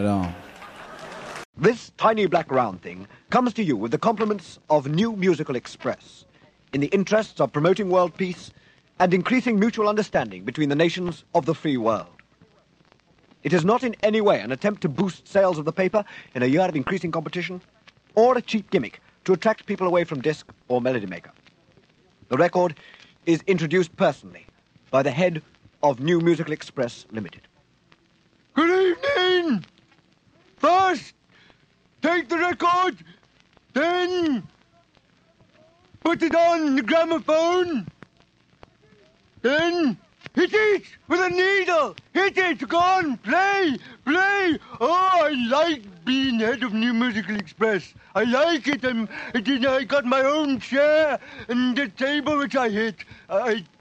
Right on. This tiny black round thing comes to you with the compliments of New Musical Express, in the interests of promoting world peace and increasing mutual understanding between the nations of the free world. It is not in any way an attempt to boost sales of the paper in a year of increasing competition, or a cheap gimmick to attract people away from disc or melody maker. The record is introduced personally by the head of New Musical Express Limited. Good evening! First, take the record, then put it on the gramophone, then hit it with a needle. Hit it. Go on. Play. Play. Oh, I like being head of New Musical Express. I like it. I got my own chair and a table which I hit. I